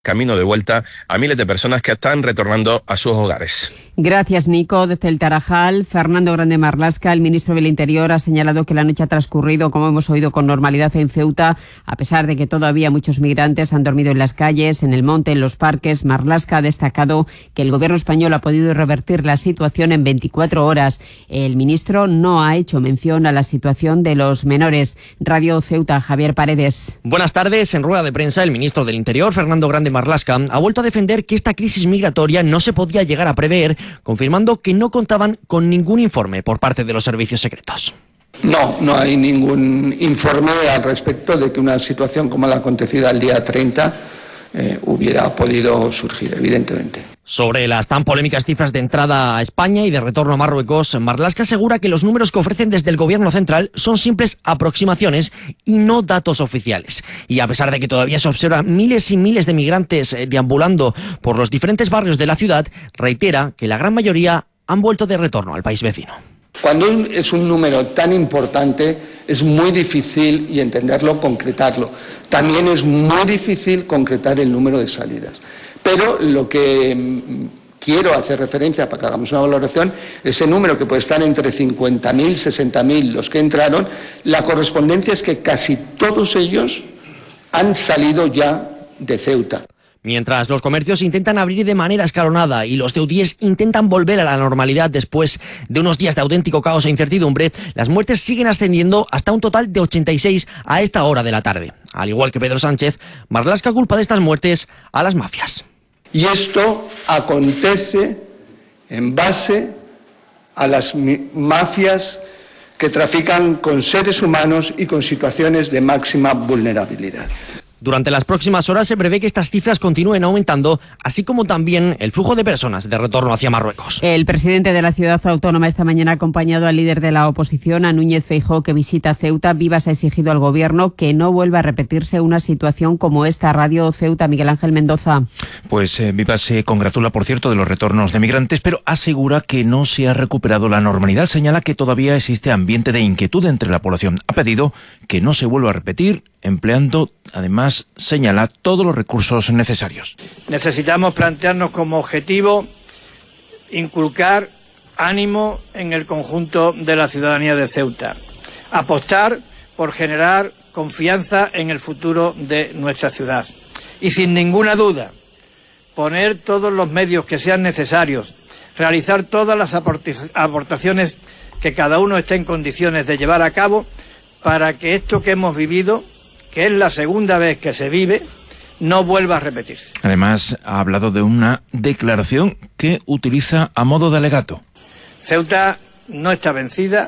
camino de vuelta a miles de personas que están retornando a sus hogares. Gracias, Nico. Desde el Tarajal, Fernando Grande Marlaska, el ministro del Interior, ha señalado que la noche ha transcurrido, como hemos oído, con normalidad en Ceuta, a pesar de que todavía muchos migrantes han dormido en las calles, en el monte, en los parques. Marlaska ha destacado que el gobierno español ha podido revertir la situación en 24 horas. El ministro no ha hecho mención a la situación de los menores. Radio Ceuta, Javier Paredes. Buenas tardes. En rueda de prensa, el ministro del Interior, Fernando Grande Marlaska, ha vuelto a defender que esta crisis migratoria no se podía llegar a prever, confirmando que no contaban con ningún informe por parte de los servicios secretos. No hay ningún informe al respecto de que una situación como la acontecida el día 30 hubiera podido surgir, evidentemente. Sobre las tan polémicas cifras de entrada a España y de retorno a Marruecos, Marlaska asegura que los números que ofrecen desde el gobierno central son simples aproximaciones y no datos oficiales. Y a pesar de que todavía se observan miles y miles de migrantes deambulando por los diferentes barrios de la ciudad, reitera que la gran mayoría han vuelto de retorno al país vecino. Cuando es un número tan importante, es muy difícil, y entenderlo, concretarlo. También es muy difícil concretar el número de salidas. Pero lo que quiero hacer referencia, para que hagamos una valoración, ese número que puede estar entre 50.000, 60.000 los que entraron, la correspondencia es que casi todos ellos han salido ya de Ceuta. Mientras los comercios intentan abrir de manera escalonada y los ceutíes intentan volver a la normalidad después de unos días de auténtico caos e incertidumbre, las muertes siguen ascendiendo hasta un total de 86 a esta hora de la tarde. Al igual que Pedro Sánchez, Marlaska culpa de estas muertes a las mafias. Y esto acontece en base a las mafias que trafican con seres humanos y con situaciones de máxima vulnerabilidad. Durante las próximas horas se prevé que estas cifras continúen aumentando, así como también el flujo de personas de retorno hacia Marruecos. El presidente de la ciudad autónoma esta mañana ha acompañado al líder de la oposición, a Núñez Feijóo, que visita Ceuta. Vivas ha exigido al gobierno que no vuelva a repetirse una situación como esta. Radio Ceuta, Miguel Ángel Mendoza. Pues Vivas se congratula, por cierto, de los retornos de migrantes, pero asegura que no se ha recuperado la normalidad. Señala que todavía existe ambiente de inquietud entre la población. Ha pedido que no se vuelva a repetir, empleando, además, señala todos los recursos necesarios. Necesitamos plantearnos como objetivo inculcar ánimo en el conjunto de la ciudadanía de Ceuta, apostar por generar confianza en el futuro de nuestra ciudad y, sin ninguna duda, poner todos los medios que sean necesarios, realizar todas las aportaciones que cada uno esté en condiciones de llevar a cabo para que esto que hemos vivido, que es la segunda vez que se vive, no vuelva a repetirse. Además, ha hablado de una declaración que utiliza a modo de alegato. Ceuta no está vencida,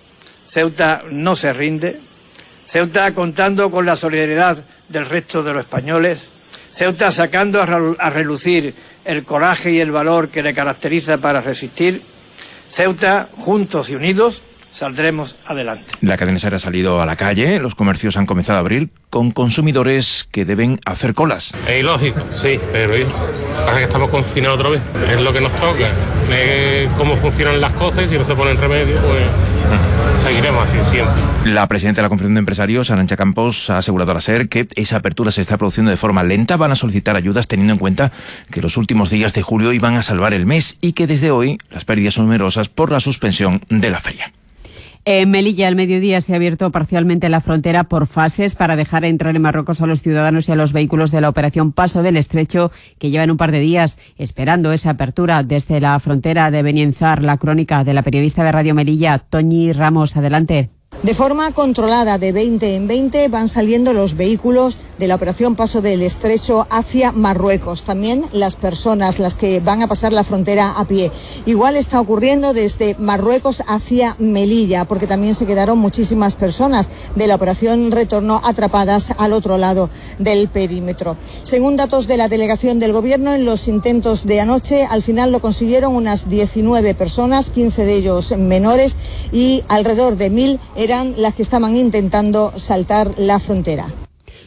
Ceuta no se rinde, Ceuta contando con la solidaridad del resto de los españoles, Ceuta sacando a relucir el coraje y el valor que le caracteriza para resistir, Ceuta juntos y unidos saldremos adelante. La cadena SER ha salido a la calle, los comercios han comenzado a abrir con consumidores que deben hacer colas. Es ilógico, sí, pero pasa que estamos confinados otra vez, es lo que nos toca, es cómo funcionan las cosas y si no se ponen remedio, pues seguiremos así siempre. La presidenta de la Confederación de Empresarios, Arantxa Campos, ha asegurado a la SER que esa apertura se está produciendo de forma lenta. Van a solicitar ayudas teniendo en cuenta que los últimos días de julio iban a salvar el mes y que desde hoy las pérdidas son numerosas por la suspensión de la feria. En Melilla, al mediodía, se ha abierto parcialmente la frontera por fases para dejar entrar en Marruecos a los ciudadanos y a los vehículos de la operación Paso del Estrecho, que llevan un par de días esperando esa apertura. Desde la frontera de Benienzar, la crónica de la periodista de Radio Melilla, Toñi Ramos. Adelante. De forma controlada, de 20 en 20, van saliendo los vehículos de la operación Paso del Estrecho hacia Marruecos. También las personas, las que van a pasar la frontera a pie. Igual está ocurriendo desde Marruecos hacia Melilla, porque también se quedaron muchísimas personas de la operación Retorno atrapadas al otro lado del perímetro. Según datos de la delegación del Gobierno, en los intentos de anoche, al final lo consiguieron unas 19 personas, 15 de ellos menores, y alrededor de 1.000 eran las que estaban intentando saltar la frontera.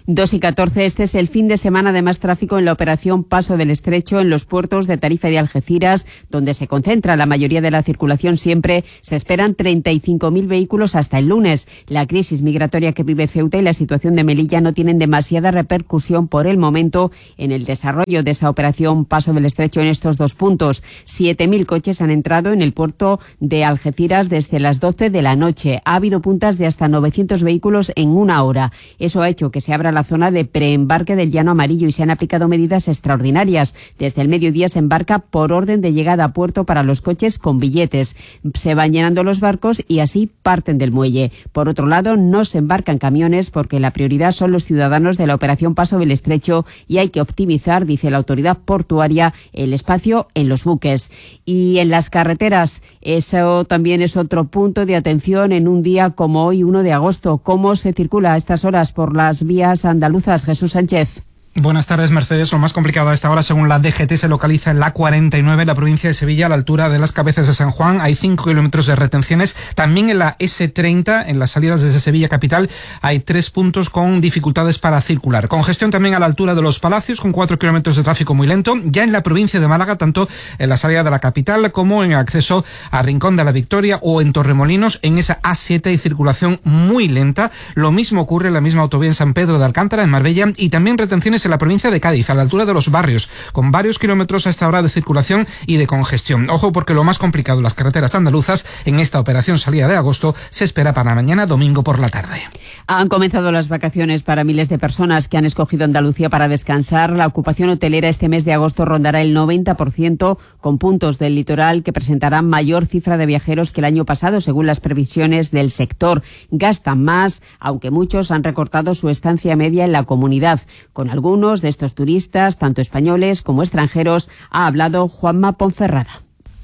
2:14, este es el fin de semana de más tráfico en la operación Paso del Estrecho en los puertos de Tarifa y de Algeciras, donde se concentra la mayoría de la circulación siempre. Se esperan 35.000 vehículos hasta el lunes. La crisis migratoria que vive Ceuta y la situación de Melilla no tienen demasiada repercusión por el momento en el desarrollo de esa operación Paso del Estrecho en estos dos puntos. 7.000 coches han entrado en el puerto de Algeciras desde las 12 de la noche. Ha habido puntas de hasta 900 vehículos en una hora. Eso ha hecho que se abra la zona de preembarque del Llano Amarillo y se han aplicado medidas extraordinarias. Desde el mediodía se embarca por orden de llegada a puerto para los coches con billetes. Se van llenando los barcos y así parten del muelle. Por otro lado, no se embarcan camiones porque la prioridad son los ciudadanos de la operación Paso del Estrecho y hay que optimizar, dice la autoridad portuaria, el espacio en los buques. Y en las carreteras, eso también es otro punto de atención en un día como hoy, 1 de agosto. ¿Cómo se circula a estas horas por las vías andaluzas? Jesús Sánchez. Buenas tardes, Mercedes. Lo más complicado a esta hora, según la DGT, se localiza en la 49, en la provincia de Sevilla, a la altura de las Cabezas de San Juan. Hay 5 kilómetros de retenciones. También en la S30, en las salidas desde Sevilla capital, hay 3 puntos con dificultades para circular. Congestión también a la altura de los Palacios, con 4 kilómetros de tráfico muy lento. Ya en la provincia de Málaga, tanto en la salida de la capital como en el acceso a Rincón de la Victoria o en Torremolinos, en esa A7 hay circulación muy lenta. Lo mismo ocurre en la misma autovía en San Pedro de Alcántara, en Marbella, y también retenciones en la provincia de Cádiz, a la altura de los Barrios, con varios kilómetros a esta hora de circulación y de congestión. Ojo, porque lo más complicado en las carreteras andaluzas en esta operación salida de agosto se espera para mañana domingo por la tarde. Han comenzado las vacaciones para miles de personas que han escogido Andalucía para descansar. La ocupación hotelera este mes de agosto rondará el 90%, con puntos del litoral que presentarán mayor cifra de viajeros que el año pasado, según las previsiones del sector. Gastan más, aunque muchos han recortado su estancia media en la comunidad. Con algunos de estos turistas, tanto españoles como extranjeros, ha hablado Juanma Ponferrada.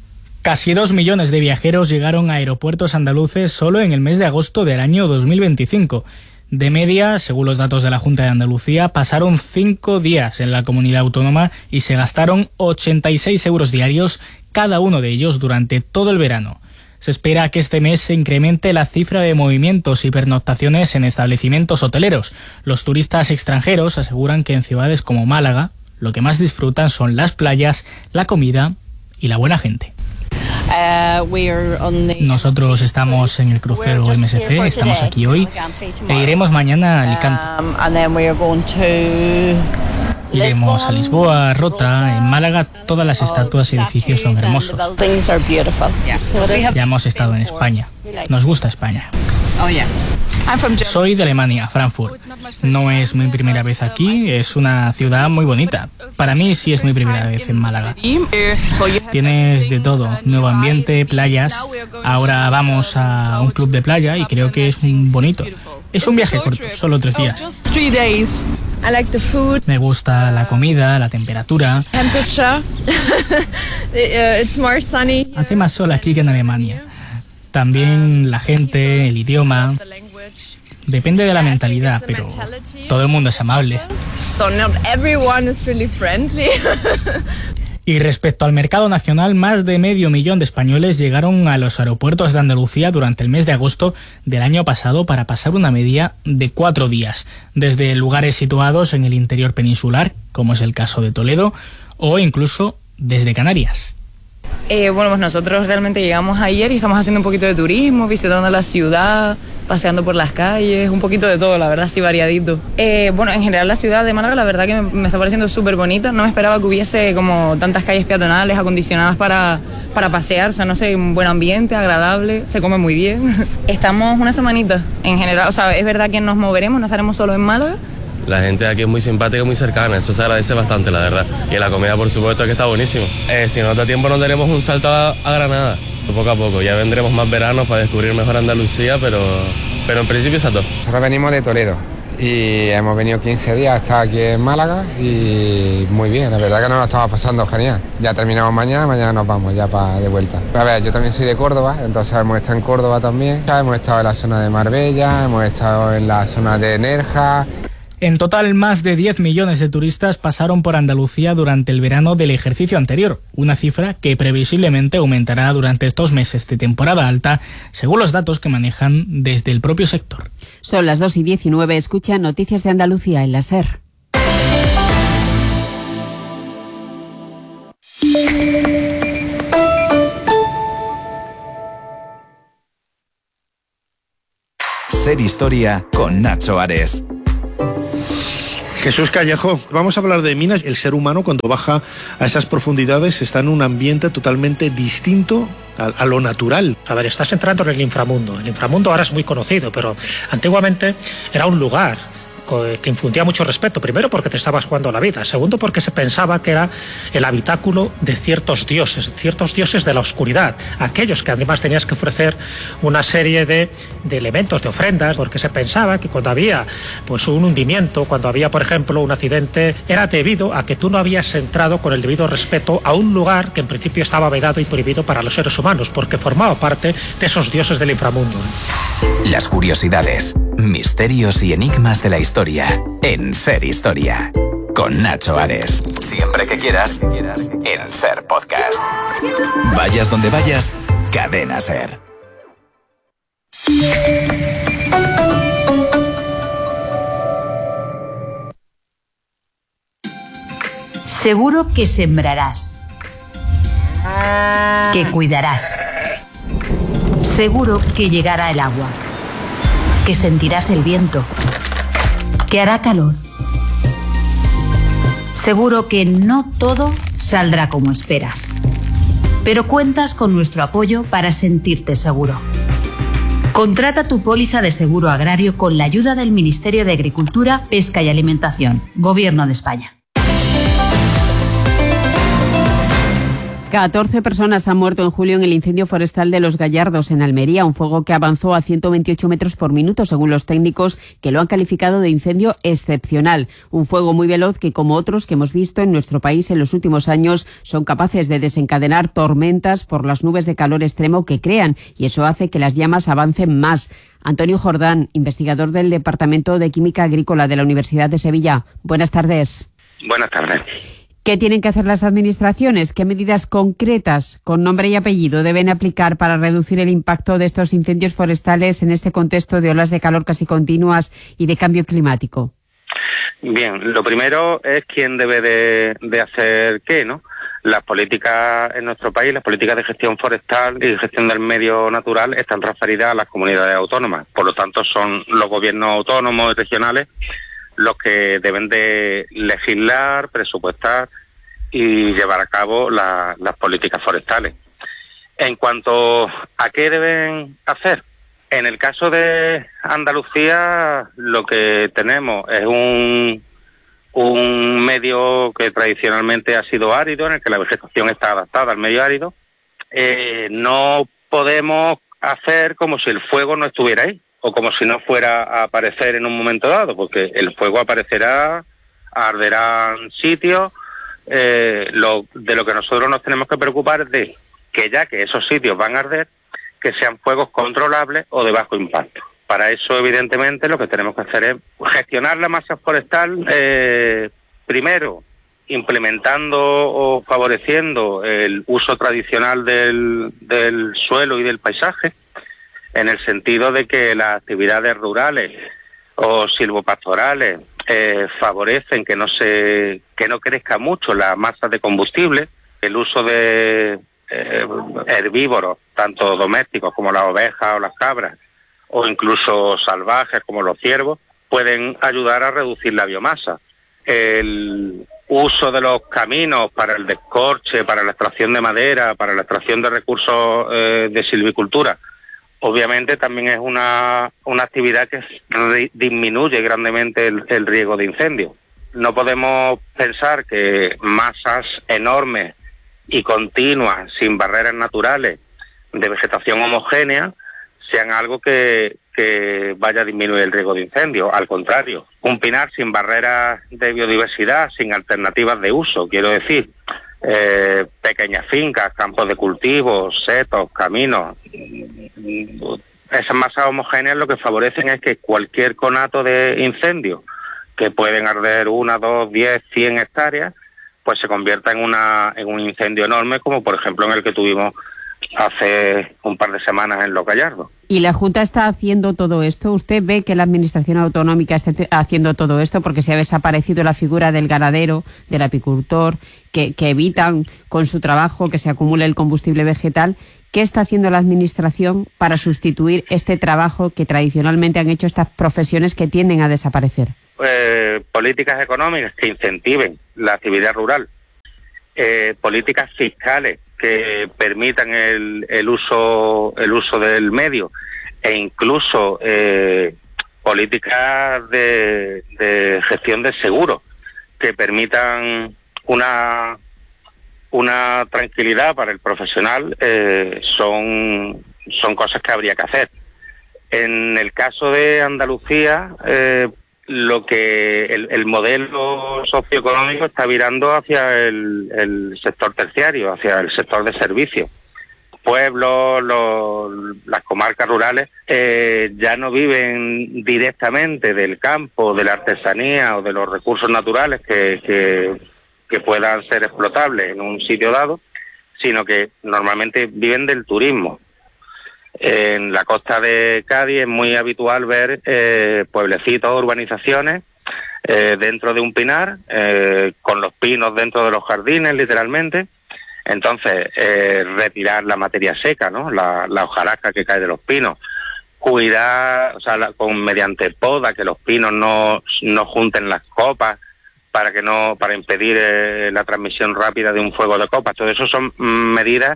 Casi 2 millones de viajeros llegaron a aeropuertos andaluces solo en el mes de agosto del año 2025. De media, según los datos de la Junta de Andalucía, pasaron 5 días en la comunidad autónoma y se gastaron 86 euros diarios, cada uno de ellos durante todo el verano. Se espera que este mes se incremente la cifra de movimientos y pernoctaciones en establecimientos hoteleros. Los turistas extranjeros aseguran que en ciudades como Málaga lo que más disfrutan son las playas, la comida y la buena gente. Nosotros estamos en el crucero MSC, estamos aquí hoy e iremos mañana a Alicante. Iremos a Lisboa, Rota, en Málaga todas las estatuas y edificios son hermosos. Ya hemos estado en España, nos gusta España. Soy de Alemania, Frankfurt. No es mi primera vez aquí, es una ciudad muy bonita. Para mí sí es mi primera vez en Málaga. Tienes de todo, nuevo ambiente, playas. Ahora vamos a un club de playa y creo que es bonito. Es un viaje corto, solo 3 días. Me gusta la comida, la temperatura. Hace más sol aquí que en Alemania. También la gente, el idioma. Depende de la mentalidad, pero todo el mundo es amable. Y respecto al mercado nacional, más de 500.000 de españoles llegaron a los aeropuertos de Andalucía durante el mes de agosto del año pasado para pasar una media de 4 días, desde lugares situados en el interior peninsular, como es el caso de Toledo, o incluso desde Canarias. Bueno, pues nosotros realmente llegamos ayer y estamos haciendo un poquito de turismo, visitando la ciudad, paseando por las calles, un poquito de todo, la verdad, así variadito. Bueno, en general la ciudad de Málaga, la verdad que me está pareciendo súper bonita. No me esperaba que hubiese como tantas calles peatonales acondicionadas para pasear, o sea, no sé, un buen ambiente, agradable, se come muy bien. Estamos una semanita, en general, o sea, es verdad que nos moveremos, no estaremos solo en Málaga. La gente de aquí es muy simpática y muy cercana, eso se agradece bastante, la verdad. Y la comida, por supuesto, que está buenísimo. Si nos da tiempo, nos daremos un salto a Granada, poco a poco. Ya vendremos más veranos para descubrir mejor Andalucía, pero en principio es a todo. Nosotros venimos de Toledo y hemos venido 15 días hasta aquí en Málaga y muy bien, la verdad que nos lo estamos pasando genial. Ya terminamos mañana nos vamos ya de vuelta. A ver, yo también soy de Córdoba, entonces hemos estado en Córdoba también. Hemos estado en la zona de Marbella, hemos estado en la zona de Nerja. En total, más de 10 millones de turistas pasaron por Andalucía durante el verano del ejercicio anterior, una cifra que previsiblemente aumentará durante estos meses de temporada alta, según los datos que manejan desde el propio sector. Son las 2:19, escuchan Noticias de Andalucía en la SER. SER Historia con Nacho Ares. Jesús Callejo, vamos a hablar de minas. El ser humano, cuando baja a esas profundidades, está en un ambiente totalmente distinto a lo natural. A ver, estás entrando en el inframundo. El inframundo ahora es muy conocido, pero antiguamente era un lugar que infundía mucho respeto. Primero, porque te estabas jugando la vida. Segundo, porque se pensaba que era el habitáculo de ciertos dioses de la oscuridad. Aquellos que además tenías que ofrecer una serie de elementos, de ofrendas, porque se pensaba que cuando había pues un hundimiento, cuando había, por ejemplo, un accidente, era debido a que tú no habías entrado con el debido respeto a un lugar que en principio estaba vedado y prohibido para los seres humanos, porque formaba parte de esos dioses del inframundo. Las curiosidades, misterios y enigmas de la historia en SER Historia con Nacho Ares. Siempre que quieras en SER Podcast. Vayas donde vayas, Cadena SER. Seguro que sembrarás, que cuidarás. Seguro que llegará el agua, que sentirás el viento, que hará calor. Seguro que no todo saldrá como esperas, pero cuentas con nuestro apoyo para sentirte seguro. Contrata tu póliza de seguro agrario con la ayuda del Ministerio de Agricultura, Pesca y Alimentación, Gobierno de España. 14 personas han muerto en julio en el incendio forestal de Los Gallardos, en Almería, un fuego que avanzó a 128 metros por minuto, según los técnicos, que lo han calificado de incendio excepcional. Un fuego muy veloz que, como otros que hemos visto en nuestro país en los últimos años, son capaces de desencadenar tormentas por las nubes de calor extremo que crean, y eso hace que las llamas avancen más. Antonio Jordán, investigador del Departamento de Química Agrícola de la Universidad de Sevilla. Buenas tardes. Buenas tardes. ¿Qué tienen que hacer las administraciones? ¿Qué medidas concretas, con nombre y apellido, deben aplicar para reducir el impacto de estos incendios forestales en este contexto de olas de calor casi continuas y de cambio climático? Bien, lo primero es quién debe de hacer qué, ¿no? Las políticas en nuestro país, las políticas de gestión forestal y gestión del medio natural están referidas a las comunidades autónomas. Por lo tanto, son los gobiernos autónomos y regionales los que deben de legislar, presupuestar y llevar a cabo las políticas forestales. En cuanto a qué deben hacer, en el caso de Andalucía lo que tenemos es un medio que tradicionalmente ha sido árido, en el que la vegetación está adaptada al medio árido. No podemos hacer como si el fuego no estuviera ahí, o como si no fuera a aparecer en un momento dado, porque el fuego aparecerá, arderá en sitios. De lo que nosotros nos tenemos que preocupar es de que ya que esos sitios van a arder, que sean fuegos controlables o de bajo impacto. Para eso, evidentemente, lo que tenemos que hacer es gestionar la masa forestal, primero implementando o favoreciendo el uso tradicional del suelo y del paisaje, en el sentido de que las actividades rurales o silvopastorales favorecen que no crezca mucho la masa de combustible. El uso de herbívoros, tanto domésticos como las ovejas o las cabras, o incluso salvajes como los ciervos, pueden ayudar a reducir la biomasa. El uso de los caminos para el descorche, para la extracción de madera, para la extracción de recursos de silvicultura, obviamente también es una actividad que disminuye grandemente el riesgo de incendio. No podemos pensar que masas enormes y continuas, sin barreras naturales, de vegetación homogénea, sean algo que vaya a disminuir el riesgo de incendio. Al contrario, un pinar sin barreras de biodiversidad, sin alternativas de uso, quiero decir, pequeñas fincas, campos de cultivo, setos, caminos. Esas masas homogéneas lo que favorecen es que cualquier conato de incendio que pueden arder 1, 2, 10, 100 hectáreas, pues se convierta en un incendio enorme, como por ejemplo en el que tuvimos hace un par de semanas en Los Gallardos. ¿Y la Junta está haciendo todo esto? ¿Usted ve que la Administración autonómica está haciendo todo esto? Porque se ha desaparecido la figura del ganadero, del apicultor, que evitan con su trabajo que se acumule el combustible vegetal. ¿Qué está haciendo la Administración para sustituir este trabajo que tradicionalmente han hecho estas profesiones que tienden a desaparecer? Políticas económicas que incentiven la actividad rural, políticas fiscales que permitan el uso del medio, e incluso políticas de gestión de seguros que permitan una tranquilidad para el profesional, son cosas que habría que hacer. En el caso de Andalucía, lo que el modelo socioeconómico está virando hacia el sector terciario, hacia el sector de servicios. Pueblos, las comarcas rurales ya no viven directamente del campo, de la artesanía o de los recursos naturales que puedan ser explotables en un sitio dado, sino que normalmente viven del turismo. En la costa de Cádiz es muy habitual ver pueblecitos, urbanizaciones dentro de un pinar, con los pinos dentro de los jardines, literalmente. Entonces, retirar la materia seca, ¿no? La hojarasca que cae de los pinos, cuidar, o sea, mediante poda, que los pinos no junten las copas para impedir la transmisión rápida de un fuego de copas. Todo eso son medidas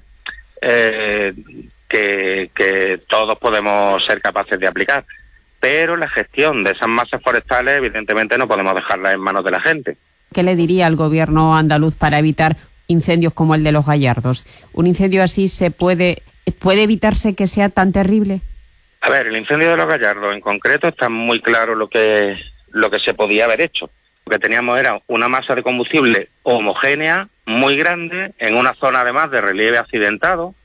que todos podemos ser capaces de aplicar, pero la gestión de esas masas forestales evidentemente no podemos dejarla en manos de la gente. ¿Qué le diría al gobierno andaluz para evitar incendios como el de Los Gallardos? ¿Un incendio así puede evitarse que sea tan terrible? A ver, el incendio de Los Gallardos en concreto está muy claro lo que se podía haber hecho. Lo que teníamos era una masa de combustible homogénea, muy grande, en una zona además de relieve accidentado.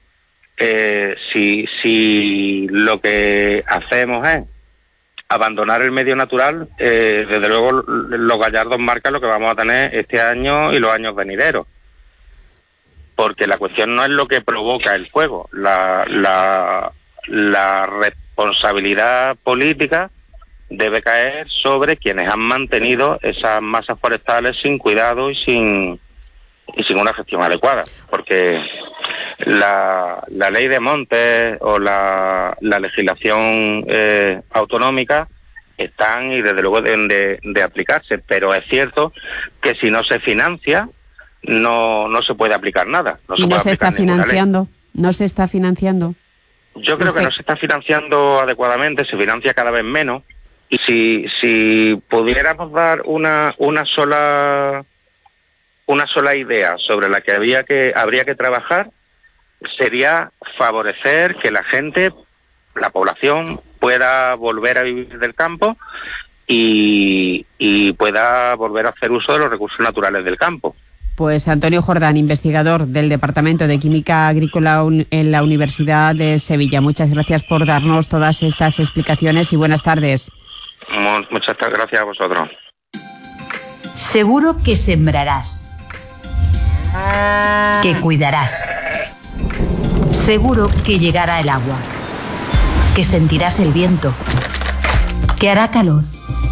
Si lo que hacemos es abandonar el medio natural, desde luego Los Gallardos marca lo que vamos a tener este año y los años venideros. Porque la cuestión no es lo que provoca el fuego, la responsabilidad política debe caer sobre quienes han mantenido esas masas forestales sin cuidado y sin una gestión adecuada, porque la ley de montes o la legislación autonómica están y desde luego deben de aplicarse, pero es cierto que si no se financia no se puede aplicar nada. ¿Y no se está financiando? ¿No se está financiando? Yo creo que no se está financiando adecuadamente, se financia cada vez menos, y si pudiéramos dar una sola idea sobre la que habría que trabajar, sería favorecer que la gente, la población, pueda volver a vivir del campo y pueda volver a hacer uso de los recursos naturales del campo. Pues Antonio Jordán, investigador del Departamento de Química Agrícola en la Universidad de Sevilla. Muchas gracias por darnos todas estas explicaciones y buenas tardes. Muchas gracias a vosotros. Seguro que sembrarás, que cuidarás. Seguro que llegará el agua, que sentirás el viento, que hará calor.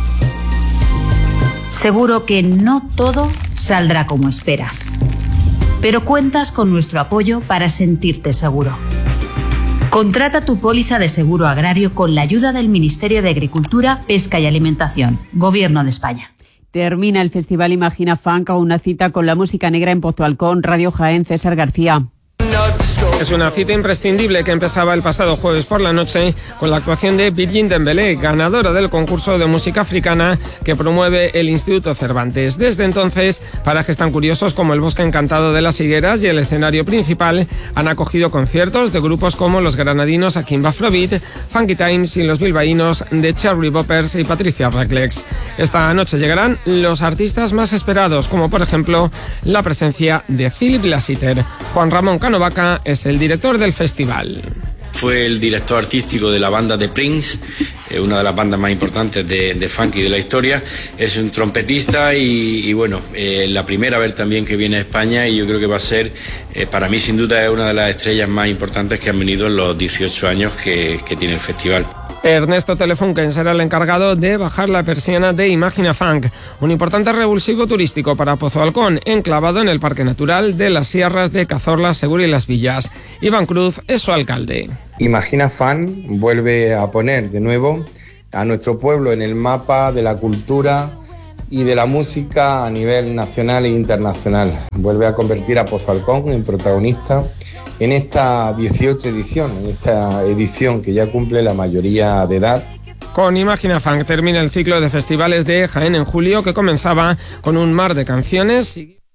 Seguro que no todo saldrá como esperas, pero cuentas con nuestro apoyo para sentirte seguro. Contrata tu póliza de seguro agrario con la ayuda del Ministerio de Agricultura, Pesca y Alimentación, Gobierno de España. Termina el Festival Imagina Funk, una cita con la música negra en Pozo Alcón, Radio Jaén, César García. Es una cita imprescindible que empezaba el pasado jueves por la noche con la actuación de Virgin Dembélé, ganadora del concurso de música africana que promueve el Instituto Cervantes. Desde entonces, parajes tan curiosos como el Bosque Encantado de las Higueras y el escenario principal han acogido conciertos de grupos como los granadinos Akimba Afrobeat, Funky Times y los bilbaínos de Cherry Boppers y Patricia Reclex. Esta noche llegarán los artistas más esperados, como por ejemplo la presencia de Philip Lassiter. Juan Ramón Canovaca es el director del festival. Fue el director artístico de la banda de Prince una de las bandas más importantes de funky de la historia. Es un trompetista y bueno, la primera vez también que viene a España, y yo creo que va a ser, para mí sin duda es una de las estrellas más importantes que han venido en los 18 años que tiene el festival. Ernesto Telefunken será el encargado de bajar la persiana de Imagina Funk, un importante revulsivo turístico para Pozo Alcón, enclavado en el Parque Natural de las Sierras de Cazorla, Segura y Las Villas. Iván Cruz es su alcalde. Imagina Funk vuelve a poner de nuevo a nuestro pueblo en el mapa de la cultura y de la música a nivel nacional e internacional. Vuelve a convertir a Pozo Alcón en protagonista en esta 18 edición, en esta edición que ya cumple la mayoría de edad. Con Imagina Funk termina el ciclo de festivales de Jaén en julio, que comenzaba con un mar de canciones.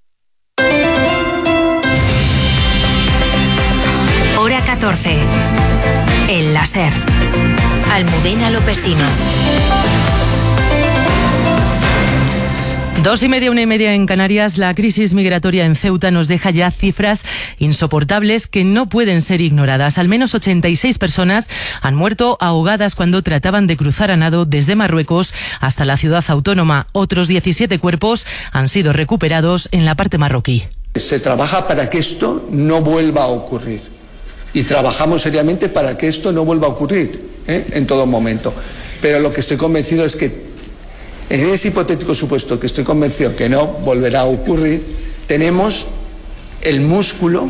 Hora 14. El láser. Almudena Lopesino. 2:30, 1:30 en Canarias. La crisis migratoria en Ceuta nos deja ya cifras insoportables que no pueden ser ignoradas. Al menos 86 personas han muerto ahogadas cuando trataban de cruzar a nado desde Marruecos hasta la ciudad autónoma. Otros 17 cuerpos han sido recuperados en la parte marroquí. Se trabaja para que esto no vuelva a ocurrir. Y trabajamos seriamente para que esto no vuelva a ocurrir, en todo momento. Pero lo que estoy convencido es que en ese hipotético supuesto, que estoy convencido que no volverá a ocurrir, tenemos el músculo,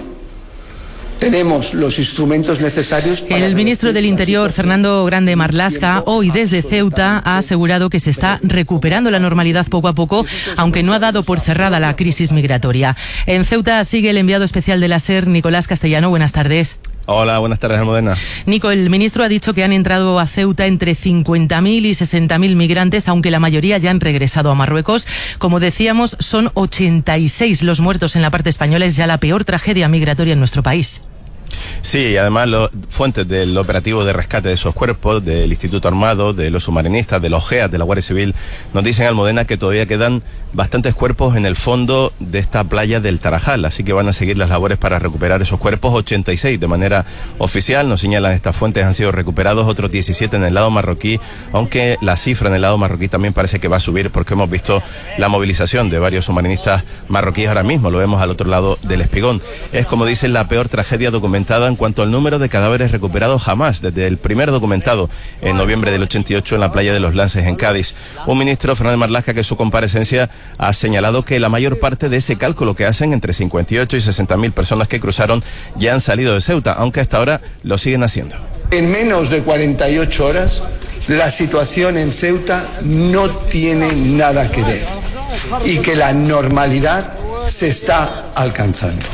tenemos los instrumentos necesarios para... El ministro del Interior, Fernando Grande Marlaska, hoy desde Ceuta ha asegurado que se está recuperando la normalidad poco a poco, aunque no ha dado por cerrada la crisis migratoria. En Ceuta sigue el enviado especial de la SER, Nicolás Castellano. Buenas tardes. Hola, buenas tardes, Almudena. Nico, el ministro ha dicho que han entrado a Ceuta entre 50.000 y 60.000 migrantes, aunque la mayoría ya han regresado a Marruecos. Como decíamos, son 86 los muertos en la parte española. Es ya la peor tragedia migratoria en nuestro país. Sí, y además los fuentes del operativo de rescate de esos cuerpos, del Instituto Armado, de los submarinistas, de los GEAS, de la Guardia Civil, nos dicen, Almudena, que todavía quedan bastantes cuerpos en el fondo de esta playa del Tarajal, así que van a seguir las labores para recuperar esos cuerpos. 86 de manera oficial, nos señalan estas fuentes, han sido recuperados, otros 17 en el lado marroquí, aunque la cifra en el lado marroquí también parece que va a subir, porque hemos visto la movilización de varios submarinistas marroquíes ahora mismo, lo vemos al otro lado del Espigón. Es, como dicen, la peor tragedia documentada en cuanto al número de cadáveres recuperados jamás, desde el primer documentado en noviembre del 88 en la playa de los Lances en Cádiz. Un ministro, Fernando Marlaska, que en su comparecencia ha señalado que la mayor parte de ese cálculo que hacen, entre 58 y 60.000 personas que cruzaron, ya han salido de Ceuta, aunque hasta ahora lo siguen haciendo. En menos de 48 horas, la situación en Ceuta no tiene nada que ver y que la normalidad se está alcanzando.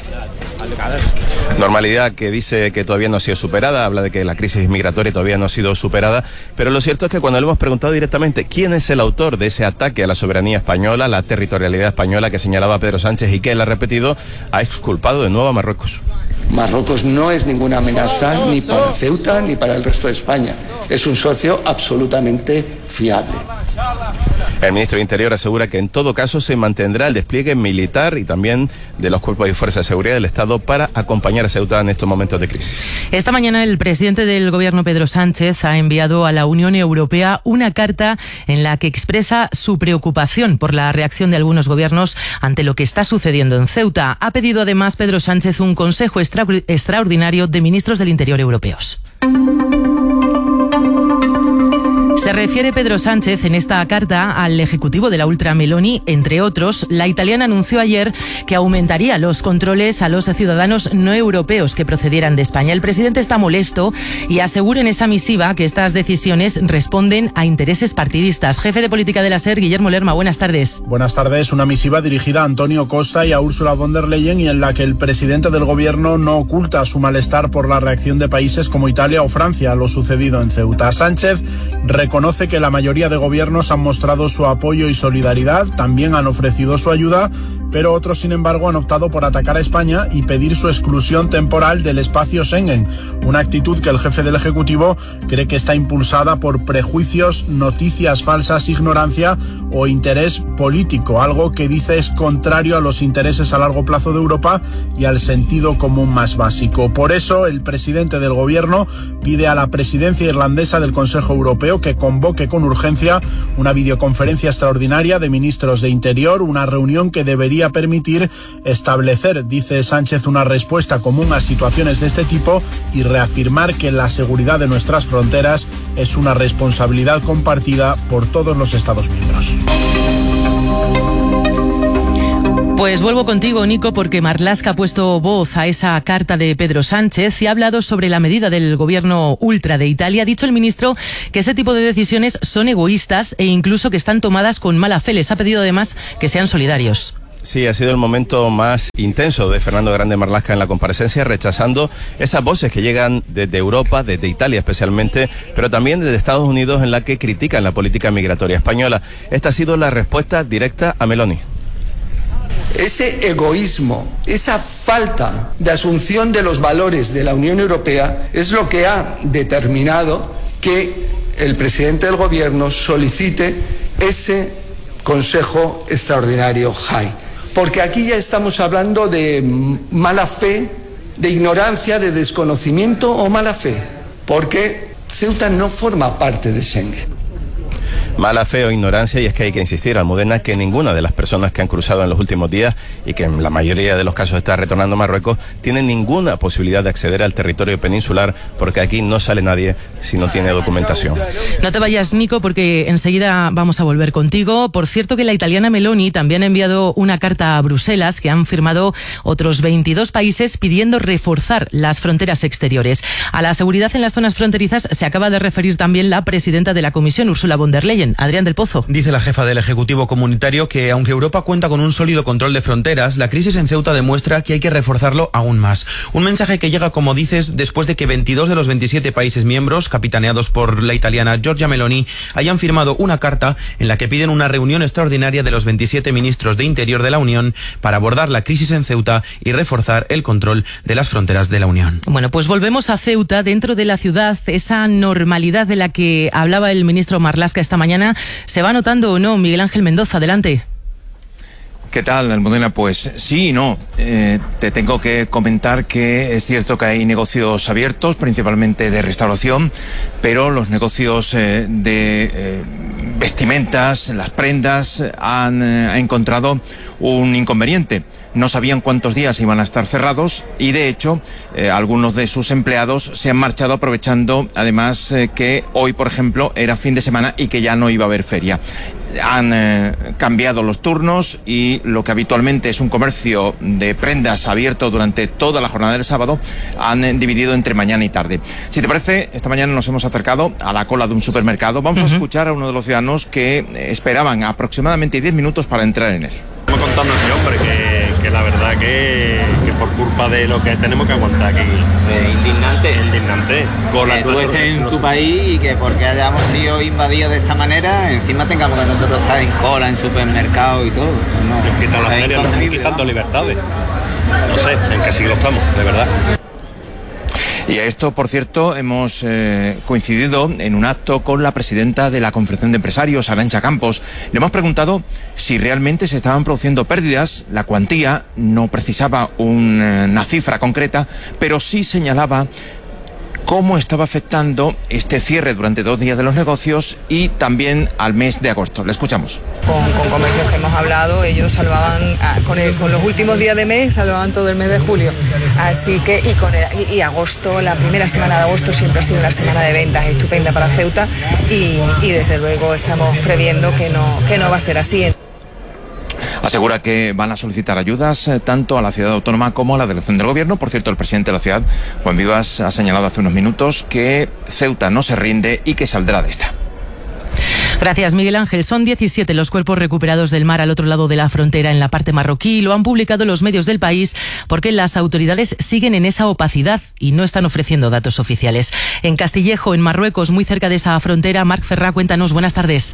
Normalidad que dice que todavía no ha sido superada, habla de que la crisis migratoria todavía no ha sido superada, pero lo cierto es que cuando le hemos preguntado directamente quién es el autor de ese ataque a la soberanía española, la territorialidad española que señalaba Pedro Sánchez y que él ha repetido, ha exculpado de nuevo a Marruecos. Marruecos no es ninguna amenaza ni para Ceuta ni para el resto de España. Es un socio absolutamente fiable. El ministro de Interior asegura que en todo caso se mantendrá el despliegue militar y también de los cuerpos y fuerzas de seguridad del Estado para acompañar a Ceuta en estos momentos de crisis. Esta mañana el presidente del Gobierno, Pedro Sánchez, ha enviado a la Unión Europea una carta en la que expresa su preocupación por la reacción de algunos gobiernos ante lo que está sucediendo en Ceuta. Ha pedido además Pedro Sánchez un consejo extraordinario de ministros del Interior europeos. Se refiere Pedro Sánchez en esta carta al ejecutivo de la ultra Meloni. Entre otros, la italiana anunció ayer que aumentaría los controles a los ciudadanos no europeos que procedieran de España. El presidente está molesto y asegura en esa misiva que estas decisiones responden a intereses partidistas. Jefe de política de la SER, Guillermo Lerma, buenas tardes. Buenas tardes. Una misiva dirigida a Antonio Costa y a Ursula von der Leyen y en la que el presidente del gobierno no oculta su malestar por la reacción de países como Italia o Francia a lo sucedido en Ceuta. Sánchez reconoce reconoce que la mayoría de gobiernos han mostrado su apoyo y solidaridad, también han ofrecido su ayuda, pero otros, sin embargo, han optado por atacar a España y pedir su exclusión temporal del espacio Schengen, una actitud que el jefe del Ejecutivo cree que está impulsada por prejuicios, noticias falsas, ignorancia o interés político, algo que dice es contrario a los intereses a largo plazo de Europa y al sentido común más básico. Por eso, el presidente del Gobierno pide a la presidencia irlandesa del Consejo Europeo que convoque con urgencia una videoconferencia extraordinaria de ministros de Interior, una reunión que debería permitir establecer, dice Sánchez, una respuesta común a situaciones de este tipo y reafirmar que la seguridad de nuestras fronteras es una responsabilidad compartida por todos los Estados miembros. Pues vuelvo contigo, Nico, porque Marlaska ha puesto voz a esa carta de Pedro Sánchez y ha hablado sobre la medida del gobierno ultra de Italia. Ha dicho el ministro que ese tipo de decisiones son egoístas e incluso que están tomadas con mala fe. Les ha pedido además que sean solidarios. Sí, ha sido el momento más intenso de Fernando Grande Marlaska en la comparecencia, rechazando esas voces que llegan desde Europa, desde Italia especialmente, pero también desde Estados Unidos, en la que critican la política migratoria española. Esta ha sido la respuesta directa a Meloni. Ese egoísmo, esa falta de asunción de los valores de la Unión Europea es lo que ha determinado que el presidente del Gobierno solicite ese Consejo Extraordinario JAI. Porque aquí ya estamos hablando de mala fe, de ignorancia, de desconocimiento o mala fe, porque Ceuta no forma parte de Schengen. Mala fe o ignorancia, y es que hay que insistir, Almudena, que ninguna de las personas que han cruzado en los últimos días y que en la mayoría de los casos está retornando a Marruecos, tienen ninguna posibilidad de acceder al territorio peninsular, porque aquí no sale nadie si no tiene documentación. No te vayas, Nico, porque enseguida vamos a volver contigo. Por cierto, que la italiana Meloni también ha enviado una carta a Bruselas que han firmado otros 22 países pidiendo reforzar las fronteras exteriores. A la seguridad en las zonas fronterizas se acaba de referir también la presidenta de la Comisión, Ursula von der Leyen. Adrián del Pozo. Dice la jefa del Ejecutivo Comunitario que aunque Europa cuenta con un sólido control de fronteras, la crisis en Ceuta demuestra que hay que reforzarlo aún más. Un mensaje que llega, como dices, después de que 22 de los 27 países miembros, capitaneados por la italiana Giorgia Meloni, hayan firmado una carta en la que piden una reunión extraordinaria de los 27 ministros de Interior de la Unión para abordar la crisis en Ceuta y reforzar el control de las fronteras de la Unión. Bueno, pues volvemos a Ceuta. Dentro de la ciudad, esa normalidad de la que hablaba el ministro Marlaska esta mañana, ¿se va notando o no? Miguel Ángel Mendoza, adelante. ¿Qué tal, Almudena? Pues sí y no. Te tengo que comentar que es cierto que hay negocios abiertos, principalmente de restauración, pero los negocios de vestimentas, las prendas, han encontrado un inconveniente. No sabían cuántos días iban a estar cerrados y, de hecho, algunos de sus empleados se han marchado aprovechando, además, que hoy, por ejemplo, era fin de semana y que ya no iba a haber feria. Han cambiado los turnos y lo que habitualmente es un comercio de prendas abierto durante toda la jornada del sábado, han dividido entre mañana y tarde. Si te parece, esta mañana nos hemos acercado a la cola de un supermercado. Vamos a escuchar a uno de los ciudadanos que esperaban aproximadamente 10 minutos para entrar en él. Estamos contando este hombre que la verdad que por culpa de lo que tenemos que aguantar aquí. Indignante. Con que tú estés en tu país y que porque hayamos sido invadidos de esta manera, encima tengamos que nosotros estar en cola, en supermercados y todo. No, nos quitan las ferias, nos están quitando libertades. No sé en qué siglo estamos, de verdad. Y a esto, por cierto, hemos coincidido en un acto con la presidenta de la Confederación de Empresarios, Arantxa Campos. Le hemos preguntado si realmente se estaban produciendo pérdidas. La cuantía no precisaba una cifra concreta, pero sí señalaba cómo estaba afectando este cierre durante 2 días de los negocios y también al mes de agosto. Le escuchamos. Con comercios que hemos hablado, ellos salvaban, con los últimos días de mes, salvaban todo el mes de julio. Así que, y agosto, la primera semana de agosto siempre ha sido una semana de ventas estupenda para Ceuta y desde luego estamos previendo que no va a ser así. Asegura que van a solicitar ayudas tanto a la ciudad autónoma como a la delegación del gobierno. Por cierto, el presidente de la ciudad, Juan Vivas, ha señalado hace unos minutos que Ceuta no se rinde y que saldrá de esta. Gracias, Miguel Ángel. Son 17 los cuerpos recuperados del mar al otro lado de la frontera en la parte marroquí. Lo han publicado los medios del país porque las autoridades siguen en esa opacidad y no están ofreciendo datos oficiales. En Castillejo, en Marruecos, muy cerca de esa frontera, Marc Ferrá, cuéntanos. Buenas tardes.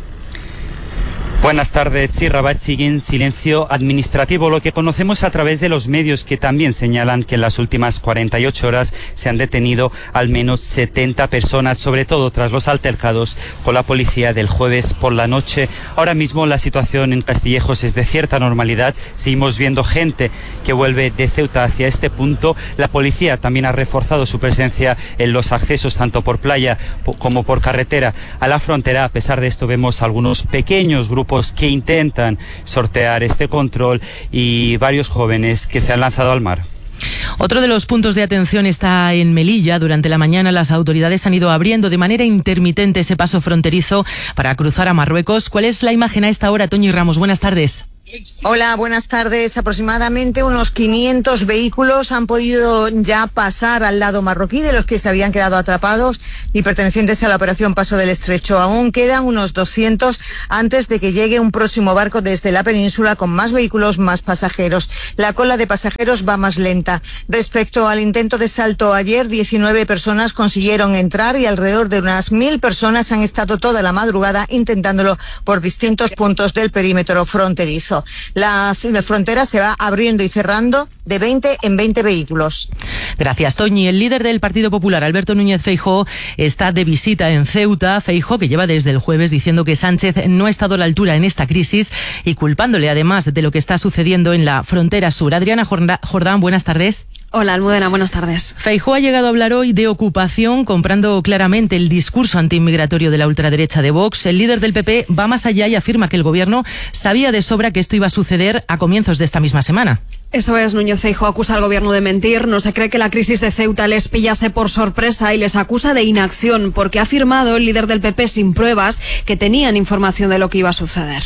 Buenas tardes. Sí, Rabat sigue en silencio administrativo, lo que conocemos a través de los medios, que también señalan que en las últimas 48 horas se han detenido al menos 70 personas, sobre todo tras los altercados con la policía del jueves por la noche. Ahora mismo la situación en Castillejos es de cierta normalidad. Seguimos viendo gente que vuelve de Ceuta hacia este punto. La policía también ha reforzado su presencia en los accesos, tanto por playa como por carretera, a la frontera. A pesar de esto, vemos algunos pequeños grupos que intentan sortear este control y varios jóvenes que se han lanzado al mar. Otro de los puntos de atención está en Melilla. Durante la mañana las autoridades han ido abriendo de manera intermitente ese paso fronterizo para cruzar a Marruecos. ¿Cuál es la imagen a esta hora, Toñi Ramos? Buenas tardes. Hola, buenas tardes. Aproximadamente unos 500 vehículos han podido ya pasar al lado marroquí, de los que se habían quedado atrapados y pertenecientes a la operación Paso del Estrecho. Aún quedan unos 200 antes de que llegue un próximo barco desde la península con más vehículos, más pasajeros. La cola de pasajeros va más lenta. Respecto al intento de salto ayer, 19 personas consiguieron entrar y alrededor de unas 1000 personas han estado toda la madrugada intentándolo por distintos puntos del perímetro fronterizo. La frontera se va abriendo y cerrando de 20 en 20 vehículos. Gracias, Toñi. El líder del Partido Popular, Alberto Núñez Feijóo, está de visita en Ceuta. Feijóo, que lleva desde el jueves diciendo que Sánchez no ha estado a la altura en esta crisis y culpándole además de lo que está sucediendo en la frontera sur. Adriana Jordán, buenas tardes. Hola, Almudena, buenas tardes. Feijóo ha llegado a hablar hoy de ocupación, comprando claramente el discurso antiinmigratorio de la ultraderecha de Vox. El líder del PP va más allá y afirma que el gobierno sabía de sobra que esto iba a suceder a comienzos de esta misma semana. Eso es, Núñez Feijóo acusa al gobierno de mentir, no se cree que la crisis de Ceuta les pillase por sorpresa y les acusa de inacción, porque ha afirmado el líder del PP sin pruebas que tenían información de lo que iba a suceder.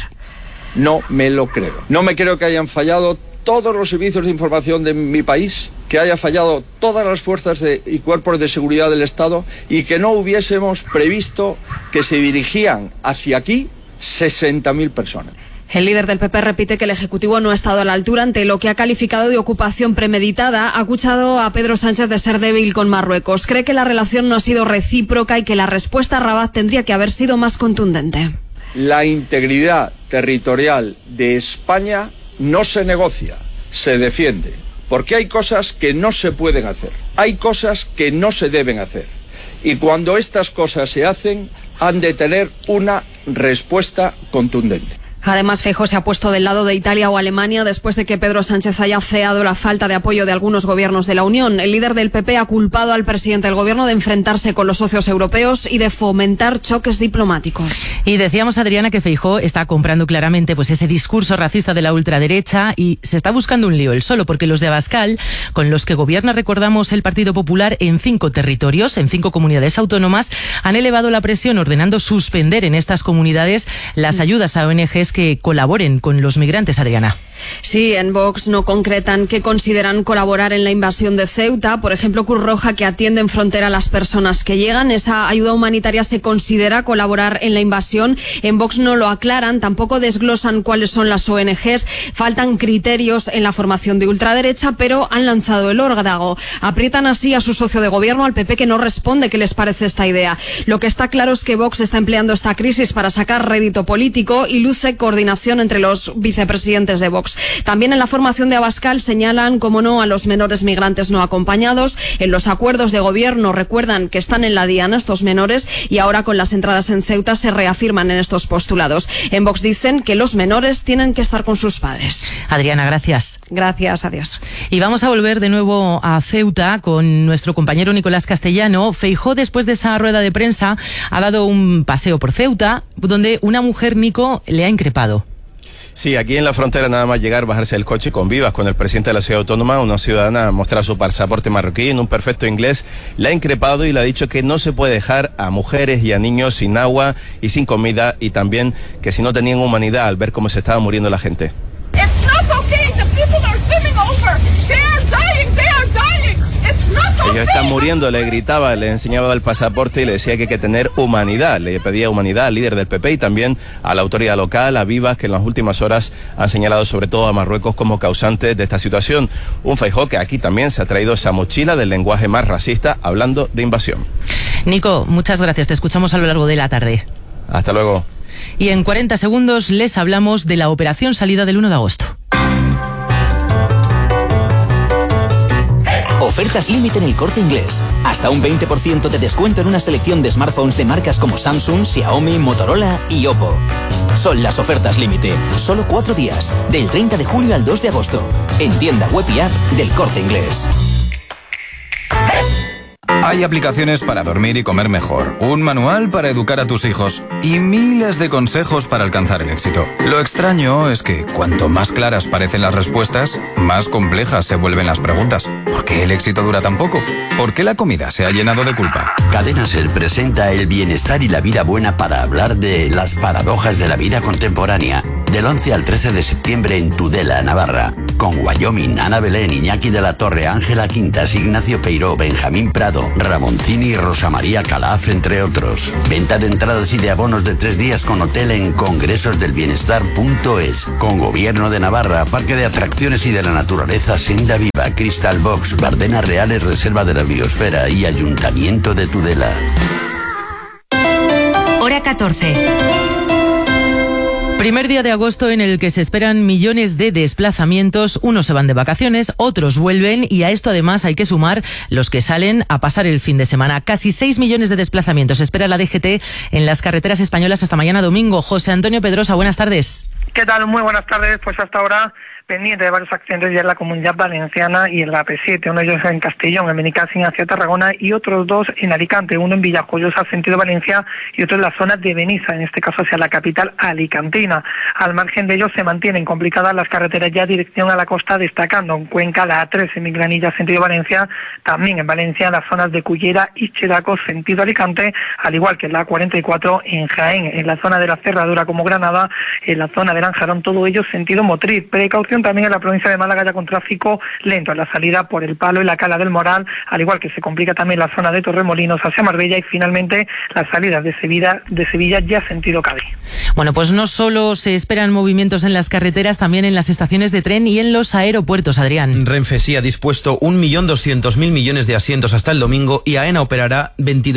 No me lo creo. No me creo que hayan fallado todos los servicios de información de mi país, que haya fallado todas las fuerzas y cuerpos de seguridad del Estado y que no hubiésemos previsto que se dirigían hacia aquí 60.000 personas. El líder del PP repite que el Ejecutivo no ha estado a la altura ante lo que ha calificado de ocupación premeditada. Ha acusado a Pedro Sánchez de ser débil con Marruecos. Cree que la relación no ha sido recíproca y que la respuesta a Rabat tendría que haber sido más contundente. La integridad territorial de España no se negocia, se defiende. Porque hay cosas que no se pueden hacer, hay cosas que no se deben hacer. Y cuando estas cosas se hacen, han de tener una respuesta contundente. Además, Feijóo se ha puesto del lado de Italia o Alemania después de que Pedro Sánchez haya afeado la falta de apoyo de algunos gobiernos de la Unión. El líder del PP ha culpado al presidente del gobierno de enfrentarse con los socios europeos y de fomentar choques diplomáticos. Y decíamos, Adriana, que Feijóo está comprando claramente pues ese discurso racista de la ultraderecha y se está buscando un lío él solo, porque los de Abascal, con los que gobierna, recordamos, el Partido Popular en 5 territorios, en 5 comunidades autónomas, han elevado la presión ordenando suspender en estas comunidades las ayudas a ONGs que colaboren con los migrantes, Adriana. Sí, en Vox no concretan que consideran colaborar en la invasión de Ceuta. Por ejemplo, Cruz Roja, que atiende en frontera a las personas que llegan. Esa ayuda humanitaria se considera colaborar en la invasión. En Vox no lo aclaran, tampoco desglosan cuáles son las ONGs. Faltan criterios en la formación de ultraderecha, pero han lanzado el órdago. Aprietan así a su socio de gobierno, al PP, que no responde qué les parece esta idea. Lo que está claro es que Vox está empleando esta crisis para sacar rédito político y luce coordinación entre los vicepresidentes de Vox. También en la formación de Abascal señalan, como no, a los menores migrantes no acompañados. En los acuerdos de gobierno recuerdan que están en la diana estos menores y ahora con las entradas en Ceuta se reafirman en estos postulados. En Vox dicen que los menores tienen que estar con sus padres. Adriana, gracias. Gracias, adiós. Y vamos a volver de nuevo a Ceuta con nuestro compañero Nicolás Castellano. Feijóo, después de esa rueda de prensa, ha dado un paseo por Ceuta, donde una mujer, Nico, le ha increpado. Sí, aquí en la frontera nada más llegar, bajarse del coche con vivas con el presidente de la ciudad autónoma, una ciudadana mostrar su pasaporte marroquí en un perfecto inglés, le ha increpado y le ha dicho que no se puede dejar a mujeres y a niños sin agua y sin comida, y también que si no tenían humanidad al ver cómo se estaba muriendo la gente. Ellos están muriendo, le gritaba, le enseñaba el pasaporte y le decía que hay que tener humanidad. Le pedía humanidad al líder del PP y también a la autoridad local, a Vivas, que en las últimas horas han señalado sobre todo a Marruecos como causante de esta situación. Un Feijóo que aquí también se ha traído esa mochila del lenguaje más racista, hablando de invasión. Nico, muchas gracias. Te escuchamos a lo largo de la tarde. Hasta luego. Y en 40 segundos les hablamos de la operación salida del 1 de agosto. Ofertas límite en El Corte Inglés. Hasta un 20% de descuento en una selección de smartphones de marcas como Samsung, Xiaomi, Motorola y Oppo. Son las ofertas límite. Solo 4 días. Del 30 de julio al 2 de agosto. En tienda web y app del Corte Inglés. Hay aplicaciones para dormir y comer mejor, un manual para educar a tus hijos y miles de consejos para alcanzar el éxito. Lo extraño es que cuanto más claras parecen las respuestas, más complejas se vuelven las preguntas. ¿Por qué el éxito dura tan poco? ¿Por qué la comida se ha llenado de culpa? Cadena Ser presenta el bienestar y la vida buena para hablar de las paradojas de la vida contemporánea. Del 11 al 13 de septiembre en Tudela, Navarra. Con Wyoming, Ana Belén, Iñaki de la Torre, Ángela Quintas, Ignacio Peiró, Benjamín Prado, Ramoncini y Rosa María Calaf, entre otros. Venta de entradas y de abonos de 3 días con hotel en congresosdelbienestar.es. Con Gobierno de Navarra, Parque de Atracciones y de la Naturaleza, Senda Viva, Crystal Box, Bardenas Reales, Reserva de la Biosfera y Ayuntamiento de Tudela. Hora 14. Primer día de agosto en el que se esperan millones de desplazamientos. Unos se van de vacaciones, otros vuelven y a esto además hay que sumar los que salen a pasar el fin de semana. Casi 6 millones de desplazamientos espera la DGT en las carreteras españolas hasta mañana domingo. José Antonio Pedrosa, buenas tardes. ¿Qué tal? Muy buenas tardes. Pues hasta ahora pendiente de varios accidentes ya en la Comunidad Valenciana y en la AP7, uno de ellos en Castellón, en Benicàssim hacia Tarragona, y otros 2 en Alicante, uno en Villajoyosa, sentido Valencia, y otro en la zona de Benissa, en este caso hacia la capital alicantina. Al margen de ellos se mantienen complicadas las carreteras ya dirección a la costa, destacando en Cuenca la A3 en Migranilla, sentido Valencia, también en Valencia, en las zonas de Cullera y Chedaco, sentido Alicante, al igual que en la A44 en Jaén, en la zona de la Cerradura como Granada, en la zona de Lanjarón, todo ello sentido Motriz. Precaución también en la provincia de Málaga, ya con tráfico lento en la salida por el Palo y la Cala del Moral, al igual que se complica también la zona de Torremolinos hacia Marbella y finalmente las salidas de Sevilla ya sentido Cádiz. Bueno, pues no solo se esperan movimientos en las carreteras, también en las estaciones de tren y en los aeropuertos, Adrián. Renfe sí ha dispuesto 1.200.000 millones de asientos hasta el domingo y AENA operará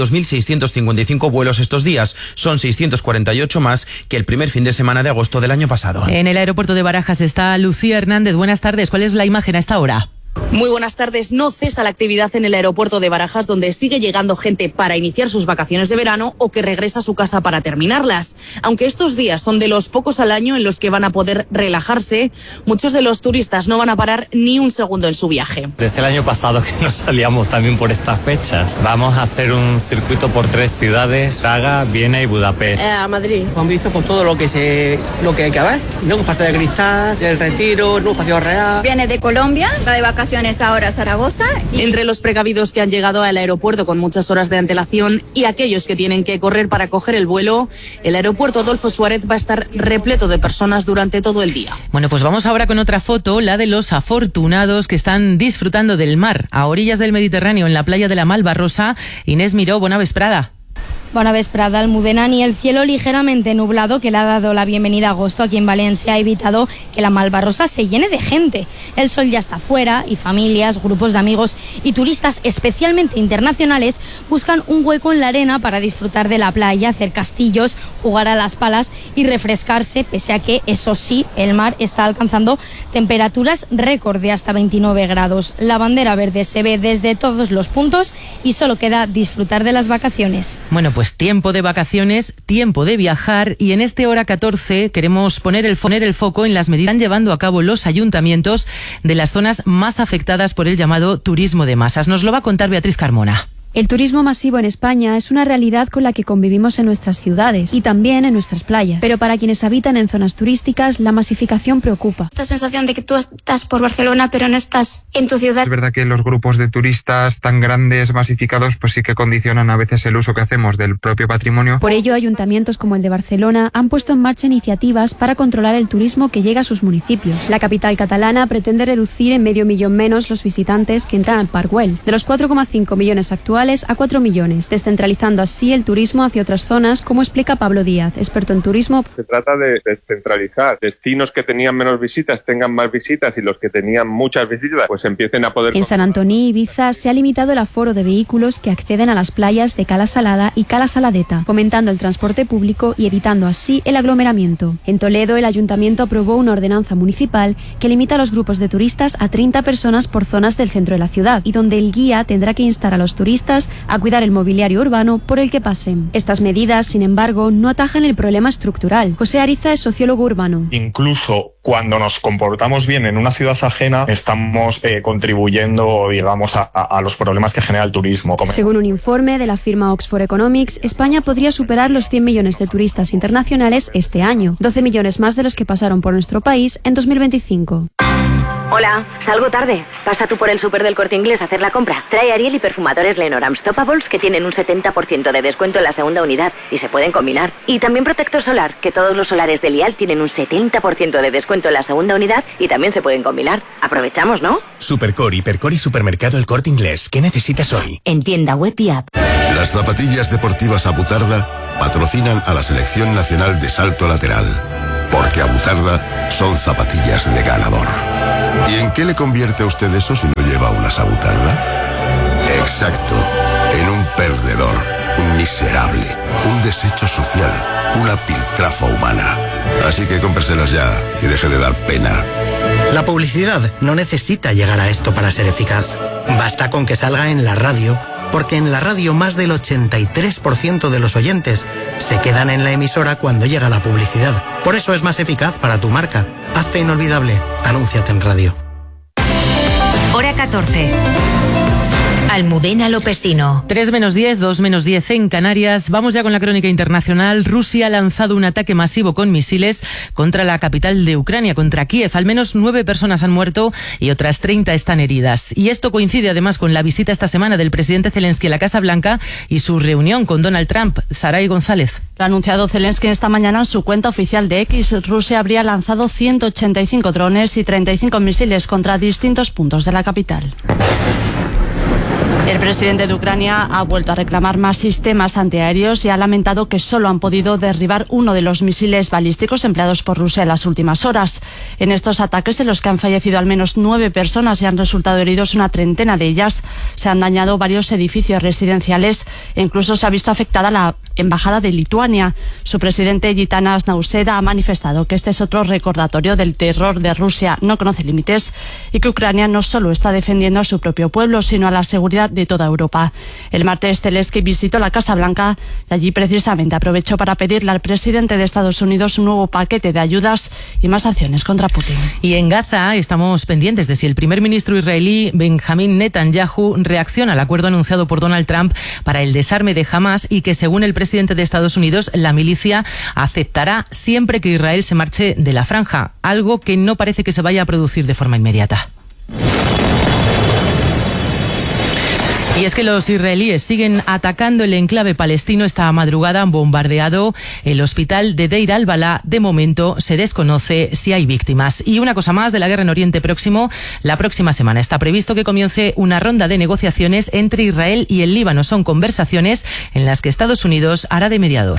22.655 vuelos estos días. Son 648 más que el primer fin de semana de agosto del año pasado. En el aeropuerto de Barajas está Lucía Hernández. Buenas tardes. ¿Cuál es la imagen a esta hora? Muy buenas tardes. No cesa la actividad en el aeropuerto de Barajas, donde sigue llegando gente para iniciar sus vacaciones de verano o que regresa a su casa para terminarlas. Aunque estos días son de los pocos al año en los que van a poder relajarse, muchos de los turistas no van a parar ni un segundo en su viaje. Desde el año pasado que nos salíamos también por estas fechas. Vamos a hacer un circuito por 3 ciudades, Praga, Viena y Budapest. A Madrid. Han visto por todo lo que hay que ver, ¿no? Espacio de Cristal, el Retiro, ¿no? Espacio Real. Viene de Colombia, va de vacaciones ahora a Zaragoza. Entre los precavidos que han llegado al aeropuerto con muchas horas de antelación y aquellos que tienen que correr para coger el vuelo, el aeropuerto Adolfo Suárez va a estar repleto de personas durante todo el día. Bueno, pues vamos ahora con otra foto, la de los afortunados que están disfrutando del mar a orillas del Mediterráneo en la playa de la Malvarrosa. Inés Miró, bona vesprada. Bona vesprada, Almudena. Ni el cielo ligeramente nublado que le ha dado la bienvenida a agosto aquí en Valencia ha evitado que la Malvarrosa se llene de gente. El sol ya está fuera y familias, grupos de amigos y turistas, especialmente internacionales, buscan un hueco en la arena para disfrutar de la playa, hacer castillos, jugar a las palas y refrescarse, pese a que, eso sí, el mar está alcanzando temperaturas récord de hasta 29 grados. La bandera verde se ve desde todos los puntos y solo queda disfrutar de las vacaciones. Bueno, pues tiempo de vacaciones, tiempo de viajar, y en este hora 14 queremos poner el foco en las medidas que están llevando a cabo los ayuntamientos de las zonas más afectadas por el llamado turismo de masas. Nos lo va a contar Beatriz Carmona. El turismo masivo en España es una realidad con la que convivimos en nuestras ciudades y también en nuestras playas. Pero para quienes habitan en zonas turísticas, la masificación preocupa. Esta sensación de que tú estás por Barcelona, pero no estás en tu ciudad. Es verdad que los grupos de turistas tan grandes, masificados, pues sí que condicionan a veces el uso que hacemos del propio patrimonio. Por ello, ayuntamientos como el de Barcelona han puesto en marcha iniciativas para controlar el turismo que llega a sus municipios. La capital catalana pretende reducir en 500.000 menos los visitantes que entran al Parc Güell, de los 4,5 millones actuales a 4 millones, descentralizando así el turismo hacia otras zonas, como explica Pablo Díaz, experto en turismo. Se trata de descentralizar. Destinos que tenían menos visitas tengan más visitas y los que tenían muchas visitas pues empiecen a poder... En San Antoni, Ibiza, se ha limitado el aforo de vehículos que acceden a las playas de Cala Salada y Cala Saladeta, fomentando el transporte público y evitando así el aglomeramiento. En Toledo, el ayuntamiento aprobó una ordenanza municipal que limita a los grupos de turistas a 30 personas por zonas del centro de la ciudad y donde el guía tendrá que instar a los turistas a cuidar el mobiliario urbano por el que pasen. Estas medidas, sin embargo, no atajan el problema estructural. José Ariza es sociólogo urbano. Incluso cuando nos comportamos bien en una ciudad ajena, estamos contribuyendo, digamos, a los problemas que genera el turismo. Según un informe de la firma Oxford Economics, España podría superar los 100 millones de turistas internacionales este año, 12 millones más de los que pasaron por nuestro país en 2025. Hola, salgo tarde. Pasa tú por el súper del Corte Inglés a hacer la compra. Trae Ariel y perfumadores Lenor Unstoppables que tienen un 70% de descuento en la segunda unidad y se pueden combinar. Y también protector solar, que todos los solares de Lial tienen un 70% de descuento en la segunda unidad y también se pueden combinar. Aprovechamos, ¿no? Supercore, Hipercore y Supermercado El Corte Inglés. ¿Qué necesitas hoy? En tienda web y app. Las zapatillas deportivas Abutarda patrocinan a la Selección Nacional de Salto Lateral. Porque Abutarda son zapatillas de ganador. ¿Y en qué le convierte a usted eso si no lleva unas Abutarda? Exacto, en un perdedor, un miserable, un desecho social, una piltrafa humana. Así que cómpreselas ya y deje de dar pena. La publicidad no necesita llegar a esto para ser eficaz. Basta con que salga en la radio, porque en la radio más del 83% de los oyentes se quedan en la emisora cuando llega la publicidad. Por eso es más eficaz para tu marca. Hazte inolvidable. Anúnciate en radio. Hora 14. Almudena Lopesino. 3 menos 10, 2 menos 10 en Canarias. Vamos ya con la crónica internacional. Rusia ha lanzado un ataque masivo con misiles contra la capital de Ucrania, contra Kiev. Al menos 9 personas han muerto y otras 30 están heridas. Y esto coincide además con la visita esta semana del presidente Zelensky a la Casa Blanca y su reunión con Donald Trump. Saray González. Lo ha anunciado Zelensky esta mañana en su cuenta oficial de X. Rusia habría lanzado 185 drones y 35 misiles contra distintos puntos de la capital. El presidente de Ucrania ha vuelto a reclamar más sistemas antiaéreos y ha lamentado que solo han podido derribar uno de los misiles balísticos empleados por Rusia en las últimas horas. En estos ataques, en los que han fallecido al menos 9 personas y han resultado heridos una treintena de ellas, se han dañado varios edificios residenciales e incluso se ha visto afectada la embajada de Lituania. Su presidente, Gitanas Nauseda, ha manifestado que este es otro recordatorio del terror de Rusia no conoce límites y que Ucrania no solo está defendiendo a su propio pueblo, sino a la seguridad de toda Europa. El martes Zelensky visitó la Casa Blanca y allí precisamente aprovechó para pedirle al presidente de Estados Unidos un nuevo paquete de ayudas y más sanciones contra Putin. Y en Gaza estamos pendientes de si el primer ministro israelí Benjamin Netanyahu reacciona al acuerdo anunciado por Donald Trump para el desarme de Hamas y que, según el presidente de Estados Unidos, la milicia aceptará siempre que Israel se marche de la franja, algo que no parece que se vaya a producir de forma inmediata. Y es que los israelíes siguen atacando el enclave palestino. Esta madrugada han bombardeado el hospital de Deir al-Balá. De momento se desconoce si hay víctimas. Y una cosa más de la guerra en Oriente Próximo. La próxima semana está previsto que comience una ronda de negociaciones entre Israel y el Líbano. Son conversaciones en las que Estados Unidos hará de mediador.